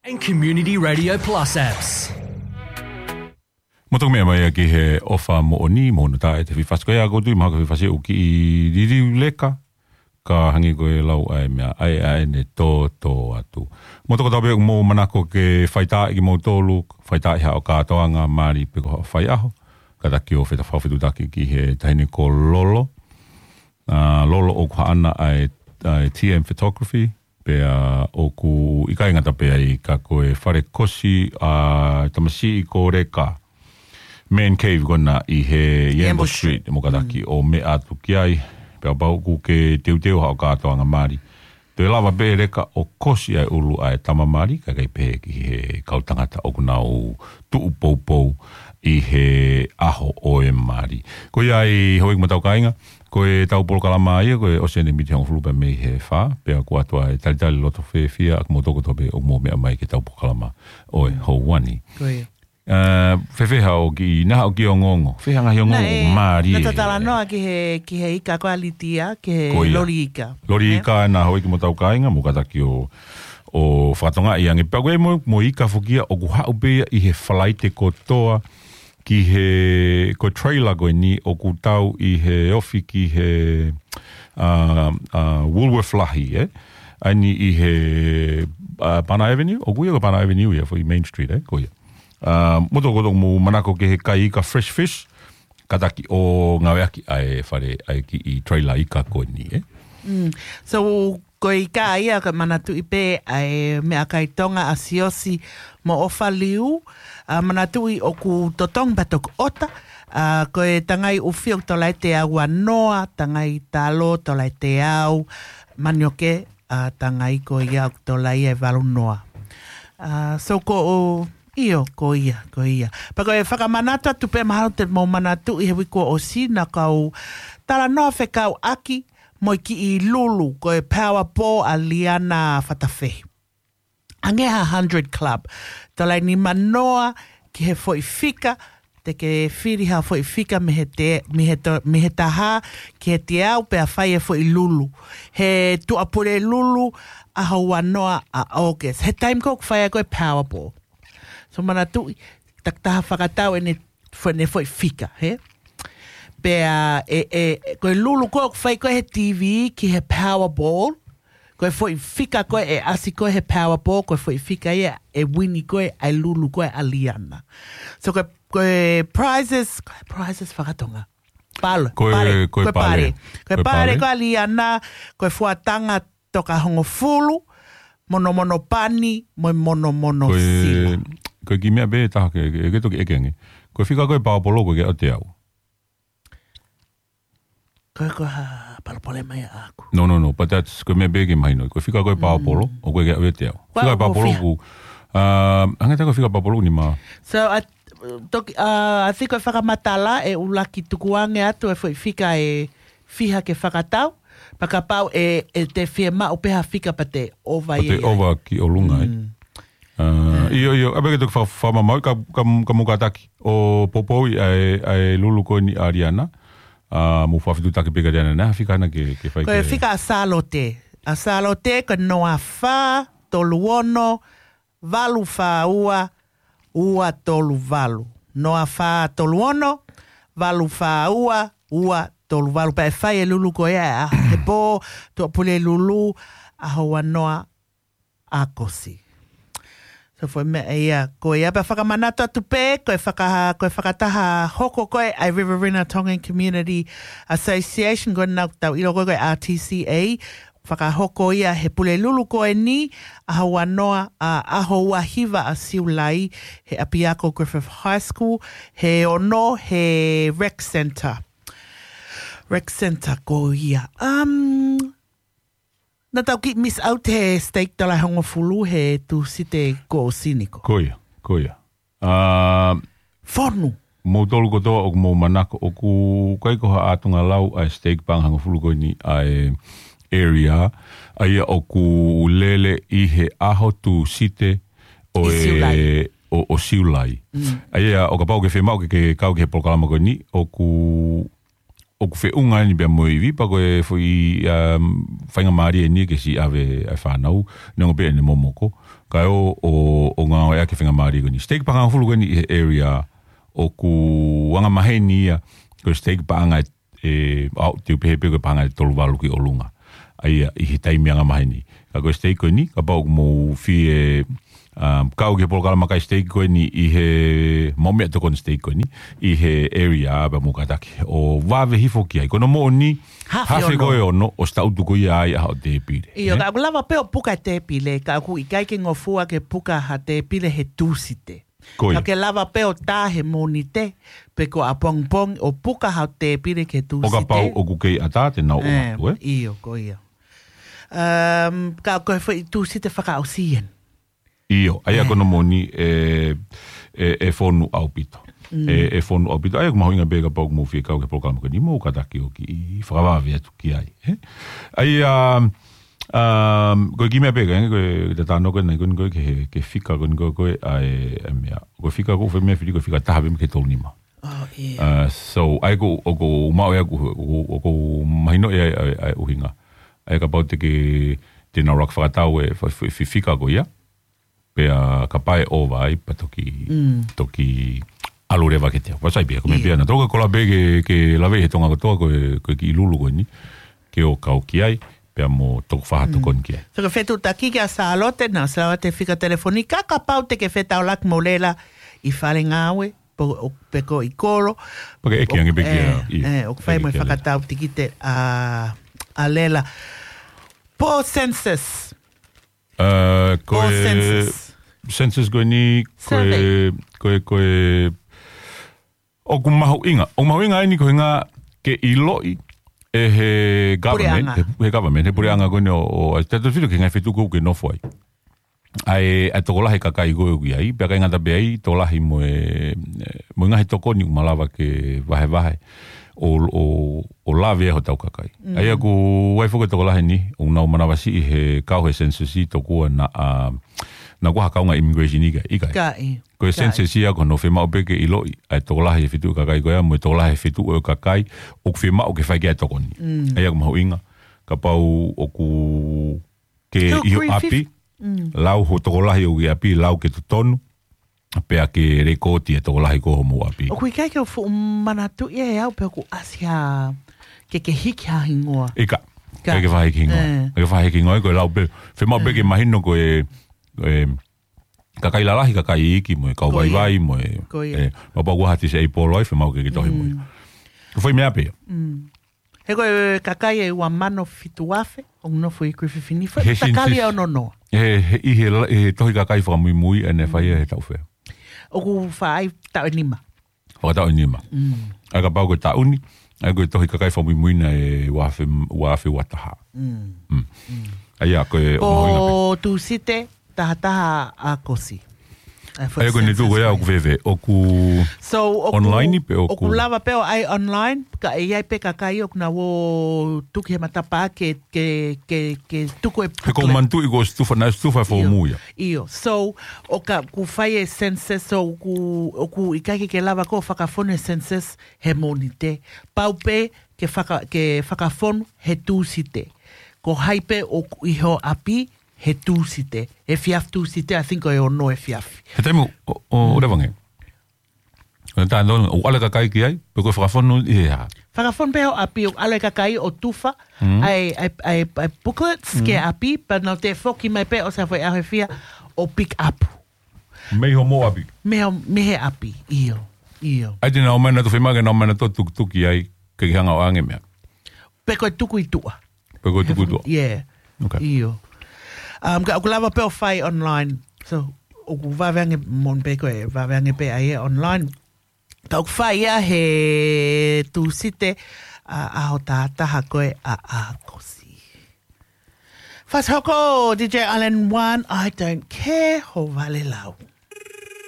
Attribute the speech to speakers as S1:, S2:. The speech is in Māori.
S1: and Community Radio Plus apps.
S2: Motok mea mai ki he ofa mo oni mo no tae te whiwhasko ea gotu maha ka whiwhase o ki I ririu leka ka hangi koe lau ai mea ai ne tō atu. Motoko tabe mo manako ke whaitaa ki mo tōlu, whaitaa iha o kātoa ngā Māori peko whai aho, ka taki o wheta whawhitu taki ki he tahine ko Lolo. Lolo o kua ana ai TM Photography, pea o ku ikai ngata pea I ka koe whare kosi tamasi I ko reka. Man Cave gona I he Yambo Street mo kataki o me atu ki ai pea bau ku ke teu hao kātoa ngā Māori. Te lava pe reka o kosi ai ulu ai tama Māori ka kai pe ki he kautangata o kuna o tuu poupou I he aho o e Māori. Ko iai hoi ki matau kainga, ko e tau polo kalama ia, ko e osene miti hong fulupa mei he wha, pea ko atua e talitali loto whia, ak mo toko tope o mo mea mai ki tau polo kalama o e hou wani.
S3: Ko ia.
S2: Whewheha o ki, naha o ki o ngongo. Wheha ngahi o ngongo Māori.
S3: Na tatala noa ki he ika koa litia, ki he lori ika.
S2: Lori ika na hoi ki mo tau kainga, mo kataki o whakatonga I ange. Pea koe mo ika whukia o ku hau pea I he whalaite ko toa, ki he ko trailer koe ni o ku tau I he ofi ki he Woolworth lahi, Aini I he Pana Avenue, o kuia ko Pana Avenue ia, for Main Street, kuia. Moto mo manako ke he kai ika fresh fish, kataki o ngaweaki ai whare ai ki I trailer ika koe ni,
S3: So, ko ika ia ka manatu ipe ai mea kai tonga a siosi mo ofa liu, manatu I o ku totong batok ota, ko e tangai uwhiok tolai te au anoa, tangai talo tolai te au, manioke tangai ko ia tolai e walu noa. So ko o Io, ko ia. Pa ko e whakamanata tupe mahalo te mo manatu I he wiko o sina kau tala noa whekau aki mo ki I lulu ko e Powerball a liana whatawhi. Angeha 100 Club. Talai ni manoa ki he foi fika, te ke whiriha foi fika me he taha ki he te au pe a whai e foi lulu. He tuapure lulu a haua noa a August. He time ko whai a koe Powerball. So manatu taktaha whakatau e ne foi fika, he? Pea koe lulu koe whai koe he TV ki he Powerball, koe foi fika koe e asi koe he Powerball, koe foi fika ia e wini koe ai lulu koe a liana. So koe prizes whakatonga. Pale. Koe pare koe a liana, koe fuatanga toka hongo fulu, mono pani, mono sila.
S2: Koe ki mea be taha ke toki ekenge. Koe whika koe Powerball koe ke o te au.
S3: Koe palapole mai aku.
S2: No, but that's koe mea be ke mahi noi. Koe whika koe Powerball o koe ke o te au. Whika koe Powerball ku, hangata koe whika Powerball ni maa.
S3: So, I think koe whakamatala e ulaki tukuange atu e whika e whiha ke whakatau. Pakapau e te whia ma upeha whika pa te ova i.
S2: Pa te ova ki o lunga Io, abe ke toki whamamau ka mukataki o popoi ai lulu koe ni Ariana. Mu whawhitu taki peka diana na, whika ana ke whai ke...
S3: Koe whika a salote, ka noa wha, tolu ono, valu wha ua tolu valu. Noa wha tolu ono, valu wha ua tolu valu. Pa e whai e lulu koe a he po, tua pule lulu, a hoa noa a kosi. So foi mea ia koe ia pa whakamanata tupe, koe whakataha hoko koe ai Riverina Tongan Community Association, koe nau tau ilo koe RTCA, whakahoko ia he pule lulu koe ni, a haua noa a ahoua hiva a siulai, he Apiako Griffith High School, he ono he rec center koe ia. Na tau ki miss out he steak tala hongo fulu he tu site ko siniko.
S2: Koia.
S3: Whonu.
S2: Mo tolu kotoa o mo manako o ku kaikoha atunga lau ai steak pang hongo fulu koe ni ai area. Aia o ku lele I he aho tu site o o siulai. Aia o ka pau ke whemau ke kau ke he polkalama koe ni o ku o ku fe unga ni be mo iwi pa ko e foi fainga mari ni ke si ave ai whanau no be ne momoko ka o nga o ke fainga mari ni steak pa nga fulu ni area o ku anga maheni ko steak pa nga au te pepe ko pa nga tolu valu ki olunga ai i hitai mi anga maheni ka ko steak ni ka pa mo fi kau ke polkala makai steak ko ni i he momia to kon steak ko ni i he area ba mukataki o vave hifoki ai kono mo ni hafe ko ono o sta utu ko ai a te pile
S3: io ka lava pe puka te pile ka ku i kai ke ngofua ke puka ha te pile he tusite ka ke lava pe o ta he monite pe ko a pong o puka ha te pile ke tusite
S2: o ka pau o ku ke ata te na o matu
S3: io ko ia ka ko foi tusite faka o sien
S2: Io, aia kono moni fonu au pito. Fonu au pito. Aia kumahoinga bega pau kumu fie kau ke polkala maka ni mo kataki o ki i whakawawea tu ki ai. Aia, koe ki mea bega, koe te tāno koe nei, koe ke whika, koe ai mea. Koe whika koe whai mea whiri, koe whika tahawe me ke tolu nima. So, ai ko umao ea ko mahino ea ai uhinga. Aia ka pau te ke tēnā rak whakatau e whika koe ia. Pea ka pae ova ai pa toki alurewa ke teo. Wasai pia, kome pia na toka kola be ke lawe he tonga kotoa koe ki ilulu koe ni, ke o kau ki ai, pea mo toku whahatu kon ki ai.
S3: So ka whetu taki kia sa alote na sa alote whika telefonika, ka pau te ke whetau lak molela i whare ngāwe, peko i koro.
S2: Pake eki ange peki
S3: a. O kwhai mo i whakatau tiki te a lela. Po census.
S2: Census koe ni koe o ku mahu inga ai ni koe ngā ke iloi e he government he pureanga koe ni o tato whiro ke ngai whetuku ke nofo ai toko lahi kakai koe ui ai pia kai ngata be ai toko lahi mo ngahi toko ni umalawa ke vahe o lawe e ho tau kakai. Ai aku waifuka toko lahi ni, o nau manawasi i he kau he census i tokua na kua hakaunga immigration ikai. Koe census i ako no whemau peke i loi, ai toko lahi e whitu kakai koea, mo toko lahi e whitu o kakai, o ku whemau ke whaikea toko ni. Ai aku mahu inga, ka pau o ku ke iho api, lau ho toko lahi o ki api, lau ke tutonu, pea ke rekoti e toko lahi koho mo api.
S3: O kui kai ke o fu manatu ia e au pea ku asia ke hiki ha hingoa.
S2: Ika, ke whahiki hingoa. Ke whahiki hingoa, koe lau pe, whemau peke mahino koe kakai lalahi kakai iki mo e kau vai mo e mapau wahati se ei poloi, whemau ke tohi mo e. Whai mea pea.
S3: He koe kakai e ua mano fitu afe, o nofo i koe whiwhini, takali au nonoa.
S2: He tohi kakai whakamui ene whai e tau whea.
S3: O ku whaai tau e nima.
S2: Whakatau e nima. Ai ka pau koe tauni, ai koe tohi kakai whamuimuina e wafe wataha. Ai a koe o mahoinga pe.
S3: O tu site, tahataha a kosi.
S2: Ai koe ne tu koe au kuwewe, o ku online pe o ku...
S3: O ku lava pe o ai online, ka e iai pe kakai o kuna wo tuki he matapa ke tuku e pukle.
S2: He ko mantu i ko stufa fo muia.
S3: Iyo, so o ka ku whai e census, so o ku ikaki ke lava ko whakafonu e census he monite. Pau pe ke whakafonu he tūsite. Ko haipe o iho api he tūsite. E fiaf tūsite, I think o e ono e fiaf.
S2: He taimu, o rewange. Tā nō, o ale kakai ki ai, pe koe whakafonu i he ha.
S3: Whakafonu pe o api, o ale kakai o tufa, ai booklets ke api, pa nau te whoki mai pe o sa whai ahe fia, o pick up.
S2: Meho mo api.
S3: Mehe api, iyo.
S2: Ai tēnā o mana tu whemake, nā mana tō tuki ai, ke hanga o ange mea.
S3: Pe koe tuku i tua.
S2: Pe koe tuku i tua.
S3: Yeah, iyo. Ka lava pe o whai online, so o ku waweange mon pe koe, waweange pe ai online. Ka o whai ia he tūsite a o tātaha koe a kosi. Fas hoko, DJ Allen 1, I don't care, ho vale lau.